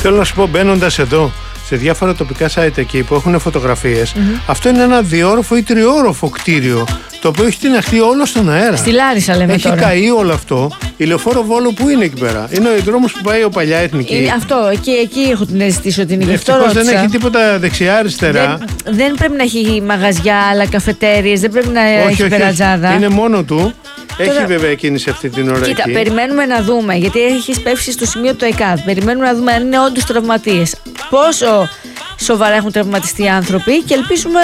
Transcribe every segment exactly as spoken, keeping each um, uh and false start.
Θέλω να σου πω, μπαίνοντας εδώ σε διάφορα τοπικά site εκεί που έχουν φωτογραφίες, mm-hmm. αυτό είναι ένα διόροφο ή τριόροφο κτίριο, το οποίο έχει τιναχθεί όλο στον αέρα. Στη Λάρισα λέμε έχει τώρα. Έχει καεί όλο αυτό. Η λεωφόρο Βόλου που είναι εκεί πέρα? Είναι ο δρόμος που πάει ο Παλιά Εθνική. Είναι αυτό, εκεί, εκεί έχω την αίσθηση ότι είναι. Ευτυχώς δεν έχει τίποτα δεξιά-αριστερά. Δεν, δεν πρέπει να έχει μαγαζιά, αλλά καφετέριες, δεν πρέπει να όχι, έχει όχι, περατζάδα. Όχι. Είναι μόνο του. Έχει τώρα, βέβαια κίνηση αυτή την ώρα. Κοίτα, εκεί. Περιμένουμε να δούμε, γιατί έχει πέσει στο σημείο το ΕΚΑΒ. Περιμένουμε να δούμε αν είναι όντως τραυματίες. Πόσο σοβαρά έχουν τραυματιστεί οι άνθρωποι και ελπίζουμε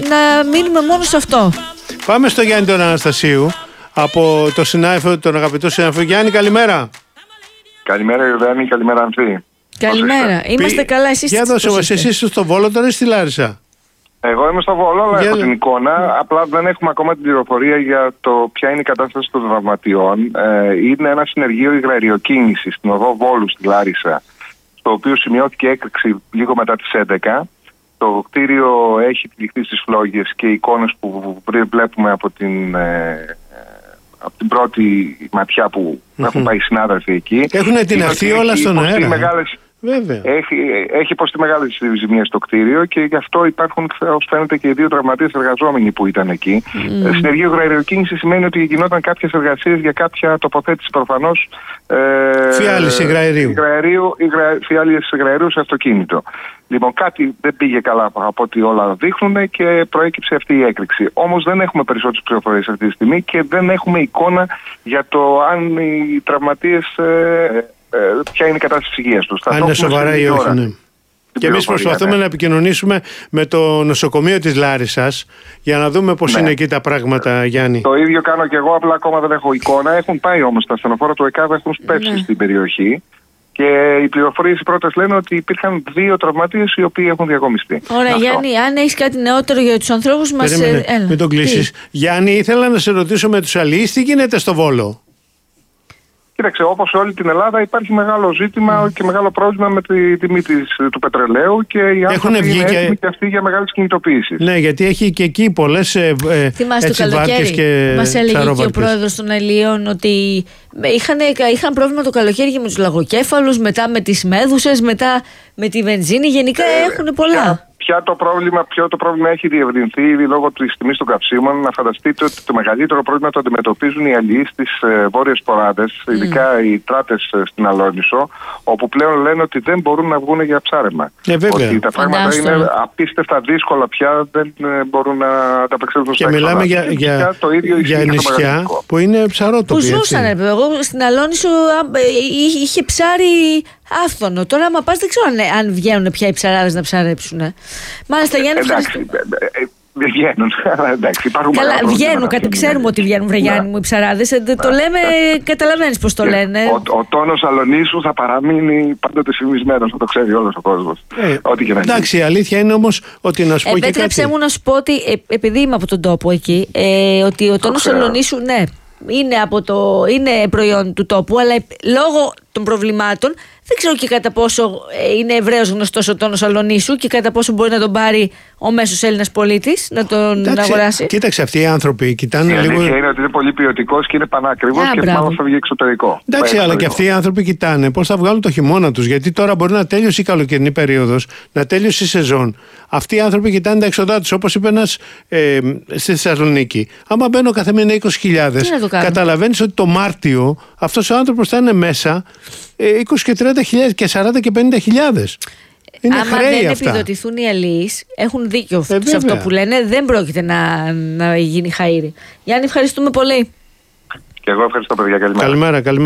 να μείνουμε μόνο σε αυτό. Πάμε στο Γιάννη τον Αναστασίου, από το συνάδελφο, τον αγαπητό συνάδελφο. Γιάννη, καλημέρα. Καλημέρα, Ιωδάνη, καλημέρα, Ανθή. Καλημέρα. Είμαστε Πη... καλά, εσείς. Για δώσε μας, εσείς είστε στο Βόλο τώρα ή στη Λάρισα? Εγώ είμαι στο Βόλο, αλλά για... έχω την εικόνα. Απλά δεν έχουμε ακόμα την πληροφορία για το ποια είναι η κατάσταση των τραυματιών. Ε, είναι ένα συνεργείο υγραεριοκίνησης στην οδό Βόλου στη Λάρισα, στο οποίο σημειώθηκε έκρηξη λίγο μετά τις έντεκα. Το κτίριο έχει τυλιχθεί στις φλόγες και οι εικόνες που βλέπουμε από την, ε, από την πρώτη ματιά που mm-hmm. έχουν πάει οι συνάδελφοι εκεί. Έχουν τυναχθεί όλα στον αέρα. Μεγάλες... Βέβαια. Έχει, έχει υποστεί μεγάλες ζημίες στο κτίριο και γι' αυτό υπάρχουν, ως φαίνεται, και οι δύο τραυματίες εργαζόμενοι που ήταν εκεί. Mm. Συνεργείο υγραεριοκίνηση σημαίνει ότι γινόταν κάποιες εργασίες για κάποια τοποθέτηση προφανώς ε, φιάλιση υγραερίου. Υγρα, φιάλιση υγραερίου σε αυτοκίνητο. Λοιπόν, κάτι δεν πήγε καλά από ό,τι όλα δείχνουν και προέκυψε αυτή η έκρηξη. Όμως δεν έχουμε περισσότερες πληροφορίες αυτή τη στιγμή και δεν έχουμε εικόνα για το αν οι τραυματίες. Ε, ποια είναι η κατάσταση της υγείας τους. Αν είναι σοβαρά ή όχι, ναι. Και εμείς προσπαθούμε ναι. να επικοινωνήσουμε με το νοσοκομείο της Λάρισσας για να δούμε πώς ναι. είναι εκεί τα πράγματα, Γιάννη. Το ίδιο κάνω και εγώ, απλά ακόμα δεν έχω εικόνα. Έχουν πάει όμως τα στενοφόρα του ΕΚΑΒ, έχουν σπεύσει ναι. στην περιοχή. Και οι πληροφορίες οι πρώτες λένε ότι υπήρχαν δύο τραυματίες οι οποίοι έχουν διακομιστεί. Ωραία, αυτό. Γιάννη, αν έχεις κάτι νεότερο για τους ανθρώπους μας. Περίμενε, ε, μην τον κλείσεις. Γιάννη, ήθελα να σε ρωτήσω με τους αλληλείς τι γίνεται στο Βόλο. Κοίταξε, όπως σε όλη την Ελλάδα υπάρχει μεγάλο ζήτημα mm. και μεγάλο πρόβλημα με τη τιμή της, του πετρελαίου και οι άνθρωποι είναι έτοιμοι και... και αυτοί για μεγάλες κινητοποιήσεις. Ναι, γιατί έχει και εκεί πολλές ε, έτσι, βάρκες και μας έλεγε και ο πρόεδρος των Ελλείων ότι είχαν, είχαν πρόβλημα το καλοκαίρι και με τους λαγοκέφαλους, μετά με τις μέδουσες, μετά με τη βενζίνη, γενικά ε, έχουν πολλά. Πια, πια το πρόβλημα, ποιο το πρόβλημα έχει διευρυνθεί ήδη λόγω της τιμής των καυσίμων. Να φανταστείτε ότι το μεγαλύτερο πρόβλημα το αντιμετωπίζουν οι αλληλείς στις ε, βόρειες ποράδες, mm. ειδικά οι τράτες ε, στην Αλόνισο, όπου πλέον λένε ότι δεν μπορούν να βγουν για ψάρεμα. Ε, ότι τα πράγματα Φαντάστο. είναι απίστευτα δύσκολα πια, δεν ε, μπορούν να ανταπεξέλθουν στα Και μιλάμε για, για, το ίδιο για νησιά που είναι ψαρότοποι. Που ζούσαν, εγώ στην Αλόνισο είχε ψάρι άφθονο. Τώρα, άμα πας, δεν ξέρω αν, αν βγαίνουν πια οι ψαράδες να ψαρέψουν. Μάλιστα, Γιάννη, εντάξει, δεν βγαίνουν. Εντάξει, καλά, βγαίνουν, κάτι ξέρουμε ότι βγαίνουν, βρε Γιάννη μου, οι ψαράδες. Το λέμε, καταλαβαίνεις πώς το λένε. Ο, ο τόνος Αλονίσου θα παραμείνει πάντοτε φημισμένος, θα το ξέρει όλος ο κόσμος. Ε, Ό,τι και να γίνει. Εντάξει, η αλήθεια είναι όμως ότι να σου πω και κάτι. Επέτρεψέ μου να σου πω ότι, ε, επειδή είμαι από τον τόπο εκεί, ε, ότι ο τόνος Αλονίσου, ναι, είναι, από το, είναι προϊόν του τόπου, αλλά λόγω των προβλημάτων δεν ξέρω και κατά πόσο είναι ευρέως γνωστός ο τόνος Αλονίσου και κατά πόσο μπορεί να τον πάρει ο μέσος Έλληνας πολίτης να τον να αγοράσει. Κοίταξε, αυτοί οι άνθρωποι κοιτάνε η λίγο. Η αλήθεια είναι ότι είναι πολύ ποιοτικός και είναι πανάκριβος yeah, και μάλλον θα βγει εξωτερικό. Εντάξει, αλλά και αυτοί οι άνθρωποι κοιτάνε πώς θα βγάλουν το χειμώνα τους. Γιατί τώρα μπορεί να τέλειωσε η καλοκαιρινή περίοδος, να τέλειωσε η σεζόν. Αυτοί οι άνθρωποι κοιτάνε τα έξοδά τους. Όπως είπε ένας ε, στη Θεσσαλονίκη. Άμα μπαίνω κάθε μήνα είκοσι χιλιάδες, καταλαβαίνεις ότι το Μάρτιο αυτός ο άνθρωπος θα είναι μέσα είκοσι και τριάντα χιλιάδες και σαράντα και πενήντα χιλιάδες. Είναι άμα χρέη δεν αυτά. επιδοτηθούν οι αλληλείς, έχουν δίκιο ε, σε αυτό που λένε, δεν πρόκειται να, να γίνει χαΐρι. Γιάννη, ευχαριστούμε πολύ. Και εγώ ευχαριστώ, παιδιά. Καλημέρα. Καλημέρα, καλημέρα.